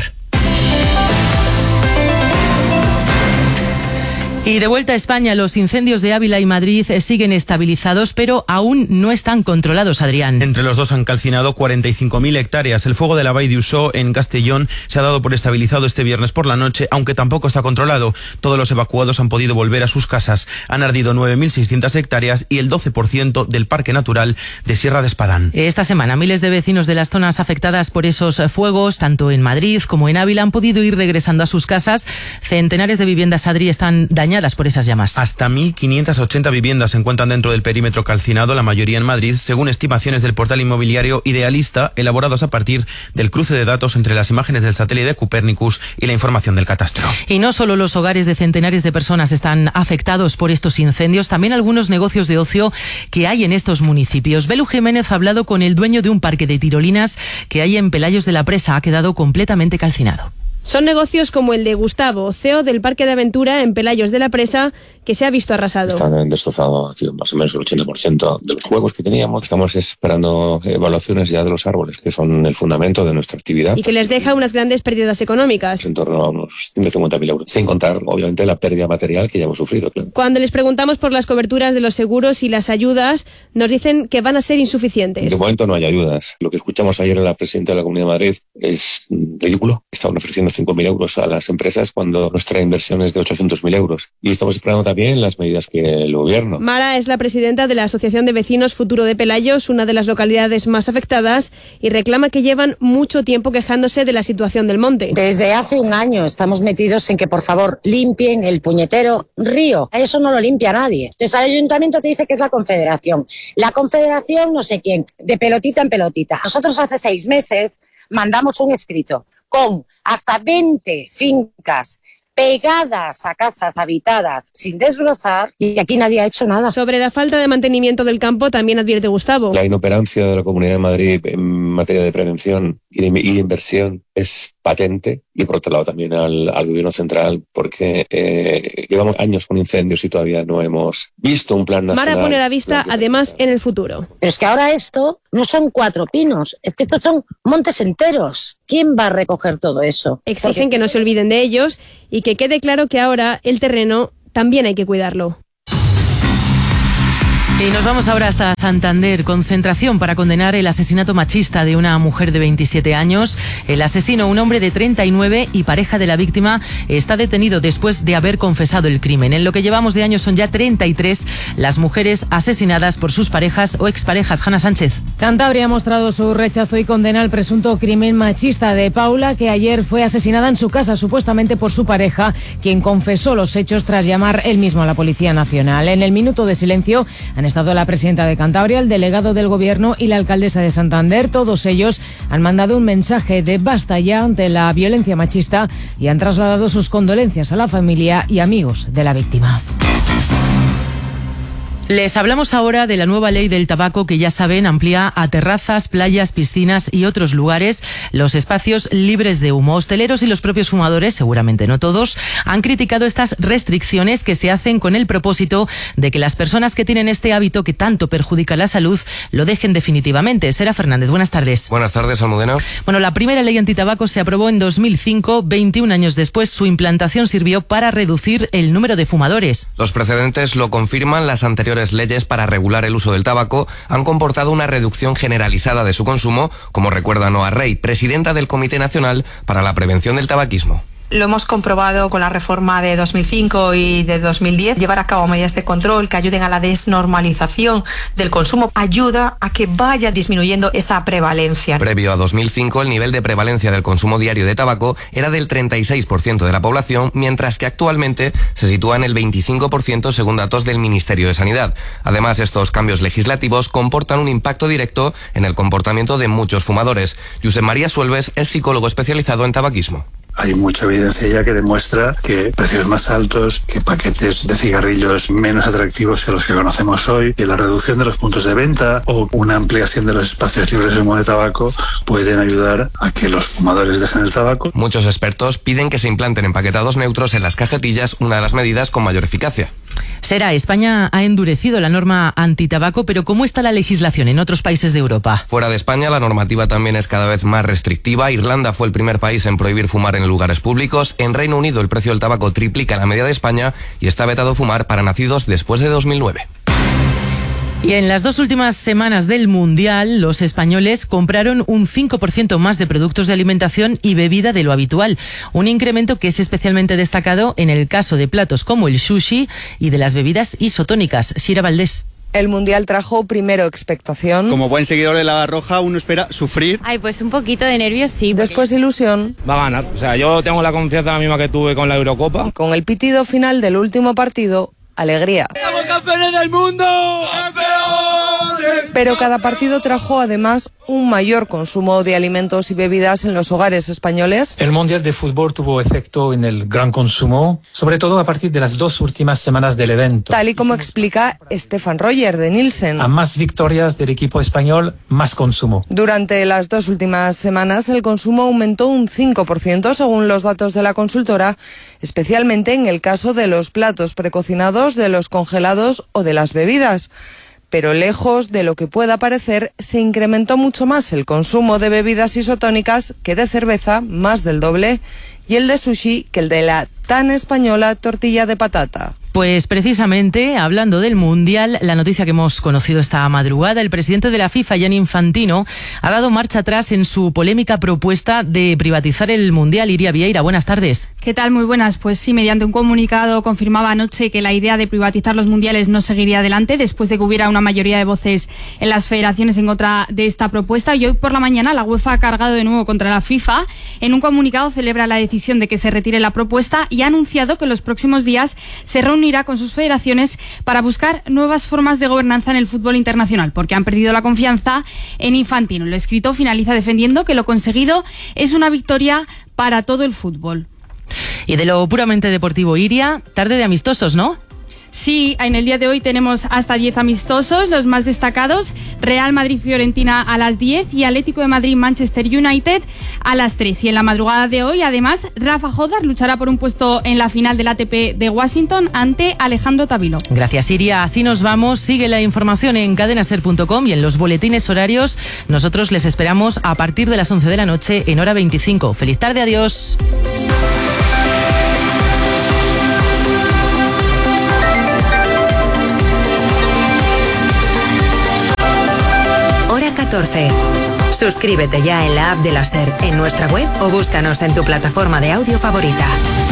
Y de vuelta a España, los incendios de Ávila y Madrid siguen estabilizados, pero aún no están controlados, Adrián. Entre los dos han calcinado 45.000 hectáreas. El fuego de la Vall d'Uixó en Castellón se ha dado por estabilizado este viernes por la noche, aunque tampoco está controlado. Todos los evacuados han podido volver a sus casas. Han ardido 9.600 hectáreas y el 12% del Parque Natural de Sierra de Espadán. Esta semana, miles de vecinos de las zonas afectadas por esos fuegos, tanto en Madrid como en Ávila, han podido ir regresando a sus casas. Centenares de viviendas, Adri, están dañadas dañadas por esas llamas. Hasta 1.580 viviendas se encuentran dentro del perímetro calcinado, la mayoría en Madrid, según estimaciones del portal inmobiliario Idealista, elaborados a partir del cruce de datos entre las imágenes del satélite de Copérnicus y la información del catastro. Y no solo los hogares de centenares de personas están afectados por estos incendios, también algunos negocios de ocio que hay en estos municipios. Belu Jiménez ha hablado con el dueño de un parque de tirolinas que hay en Pelayos de la Presa. Ha quedado completamente calcinado. Son negocios como el de Gustavo, CEO del Parque de Aventura en Pelayos de la Presa, que se ha visto arrasado. Están destrozados más o menos el 80% de los juegos que teníamos. Estamos esperando evaluaciones ya de los árboles, que son el fundamento de nuestra actividad. Y que les deja unas grandes pérdidas económicas. En torno a unos 150.000 euros, sin contar, obviamente, la pérdida material que ya hemos sufrido. Claro. Cuando les preguntamos por las coberturas de los seguros y las ayudas, nos dicen que van a ser insuficientes. De momento no hay ayudas. Lo que escuchamos ayer a la presidenta de la Comunidad de Madrid es ridículo. Estaban ofreciendo 5.000 euros a las empresas cuando nuestra inversión es de 800.000 euros. Y estamos esperando también las medidas que el gobierno. Mara es la presidenta de la Asociación de Vecinos Futuro de Pelayos, una de las localidades más afectadas, y reclama que llevan mucho tiempo quejándose de la situación del monte. Desde hace un año estamos metidos en que, por favor, limpien el puñetero río. Eso no lo limpia nadie. Entonces el ayuntamiento te dice que es la Confederación. La Confederación no sé quién, de pelotita en pelotita. Nosotros hace 6 meses mandamos un escrito con hasta 20 fincas pegadas a casas habitadas sin desbrozar, y aquí nadie ha hecho nada. Sobre la falta de mantenimiento del campo también advierte Gustavo. La inoperancia de la Comunidad de Madrid en materia de prevención y de inversión es patente, y por otro lado también al gobierno central, porque llevamos años con incendios y todavía no hemos visto un plan nacional. Mara pone la vista además en el futuro. Pero es que ahora esto no son 4 pinos, es que estos son montes enteros. ¿Quién va a recoger todo eso? Exigen que no se olviden de ellos y que quede claro que ahora el terreno también hay que cuidarlo. Y nos vamos ahora hasta Santander. Concentración para condenar el asesinato machista de una mujer de 27 años. El asesino, un hombre de 39 y pareja de la víctima, está detenido después de haber confesado el crimen. En lo que llevamos de año son ya 33 las mujeres asesinadas por sus parejas o exparejas. Hanna Sánchez. Cantabria ha mostrado su rechazo y condena al presunto crimen machista de Paula, que ayer fue asesinada en su casa, supuestamente por su pareja, quien confesó los hechos tras llamar él mismo a la Policía Nacional. En el minuto de silencio han estado la presidenta de Cantabria, el delegado del Gobierno y la alcaldesa de Santander. Todos ellos han mandado un mensaje de basta ya ante la violencia machista y han trasladado sus condolencias a la familia y amigos de la víctima. Les hablamos ahora de la nueva ley del tabaco que, ya saben, amplía a terrazas, playas, piscinas y otros lugares los espacios libres de humo. Hosteleros y los propios fumadores, seguramente no todos, han criticado estas restricciones que se hacen con el propósito de que las personas que tienen este hábito que tanto perjudica la salud lo dejen definitivamente. Sera Fernández, buenas tardes. Buenas tardes, Almudena. Bueno, la primera ley antitabaco se aprobó en 2005. 21 años después, su implantación sirvió para reducir el número de fumadores. Los precedentes lo confirman. Las anteriores leyes para regular el uso del tabaco han comportado una reducción generalizada de su consumo, como recuerda Noa Rey, presidenta del Comité Nacional para la Prevención del Tabaquismo. Lo hemos comprobado con la reforma de 2005 y de 2010. Llevar a cabo medidas de control que ayuden a la desnormalización del consumo ayuda a que vaya disminuyendo esa prevalencia. Previo a 2005, el nivel de prevalencia del consumo diario de tabaco era del 36% de la población, mientras que actualmente se sitúa en el 25% según datos del Ministerio de Sanidad. Además, estos cambios legislativos comportan un impacto directo en el comportamiento de muchos fumadores. Josep María Suelves es psicólogo especializado en tabaquismo. Hay mucha evidencia ya que demuestra que precios más altos, que paquetes de cigarrillos menos atractivos que los que conocemos hoy, que la reducción de los puntos de venta o una ampliación de los espacios libres de humo de tabaco pueden ayudar a que los fumadores dejen el tabaco. Muchos expertos piden que se implanten empaquetados neutros en las cajetillas, una de las medidas con mayor eficacia. Sera, España ha endurecido la norma antitabaco, pero ¿cómo está la legislación en otros países de Europa? Fuera de España, la normativa también es cada vez más restrictiva. Irlanda fue el primer país en prohibir fumar en lugares públicos. En Reino Unido, el precio del tabaco triplica la media de España y está vetado fumar para nacidos después de 2009. Y en las 2 últimas semanas del Mundial, los españoles compraron un 5% más de productos de alimentación y bebida de lo habitual. Un incremento que es especialmente destacado en el caso de platos como el sushi y de las bebidas isotónicas. Shira Valdés. El Mundial trajo primero expectación. Como buen seguidor de la Roja, uno espera sufrir. Ay, pues un poquito de nervios, sí. Después ilusión. Va a ganar. O sea, yo tengo la confianza la misma que tuve con la Eurocopa. Y con el pitido final del último partido, alegría. ¡Somos campeones del mundo! ¡Campeones! Pero cada partido trajo además un mayor consumo de alimentos y bebidas en los hogares españoles. El Mundial de Fútbol tuvo efecto en el gran consumo, sobre todo a partir de las 2 últimas semanas del evento. Tal y como explica Stefan Roger de Nielsen. A más victorias del equipo español, más consumo. Durante las 2 últimas semanas el consumo aumentó un 5% según los datos de la consultora, especialmente en el caso de los platos precocinados, de los congelados o de las bebidas. Pero lejos de lo que pueda parecer, se incrementó mucho más el consumo de bebidas isotónicas que de cerveza, más del doble, y el de sushi que el de la tan española tortilla de patata. Pues precisamente, hablando del Mundial, la noticia que hemos conocido esta madrugada, el presidente de la FIFA, Gianni Infantino, ha dado marcha atrás en su polémica propuesta de privatizar el Mundial. Iria Vieira, buenas tardes. ¿Qué tal? Muy buenas. Pues sí, mediante un comunicado confirmaba anoche que la idea de privatizar los mundiales no seguiría adelante después de que hubiera una mayoría de voces en las federaciones en contra de esta propuesta. Y hoy por la mañana la UEFA ha cargado de nuevo contra la FIFA. En un comunicado celebra la decisión de que se retire la propuesta y ha anunciado que en los próximos días se reunirá con sus federaciones para buscar nuevas formas de gobernanza en el fútbol internacional, porque han perdido la confianza en Infantino. El escrito finaliza defendiendo que lo conseguido es una victoria para todo el fútbol. Y de lo puramente deportivo, Iria, tarde de amistosos, ¿no? Sí, en el día de hoy tenemos hasta 10 amistosos, los más destacados, Real Madrid-Fiorentina a las 10 y Atlético de Madrid-Manchester United a las 3. Y en la madrugada de hoy, además, Rafa Jodar luchará por un puesto en la final del ATP de Washington ante Alejandro Tavilo. Gracias, Iria. Así nos vamos. Sigue la información en cadenaser.com y en los boletines horarios. Nosotros les esperamos a partir de las 11 de la noche en hora 25. Feliz tarde, adiós. Hora 14. Suscríbete ya en la app de la SER, en nuestra web o búscanos en tu plataforma de audio favorita.